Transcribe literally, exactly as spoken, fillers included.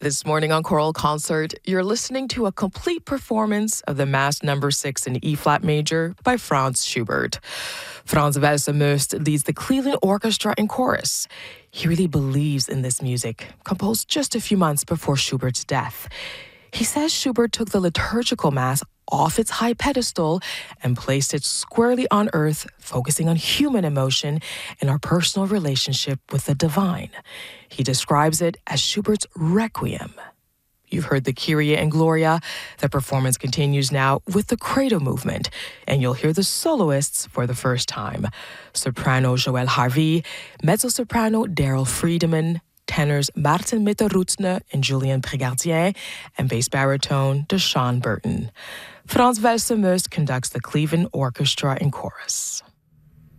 This morning on Choral Concert, you're listening to a complete performance of the Mass Number Six in E-flat major by Franz Schubert. Frans Welssemeust leads the Cleveland Orchestra in chorus. He really believes in this music, composed just a few months before Schubert's death. He says Schubert took the liturgical Mass off its high pedestal and placed it squarely on earth, focusing on human emotion and our personal relationship with the divine. He describes it as Schubert's Requiem. You've heard the Kyrie and Gloria. The performance continues now with the Credo movement, and you'll hear the soloists for the first time. Soprano Joël Harvey, mezzo-soprano Daryl Friedemann, tenors Martin Mitterrutzner and Julien Prégardien, and bass baritone Deshawn Burton. Frans Welssemeust conducts the Cleveland Orchestra in chorus.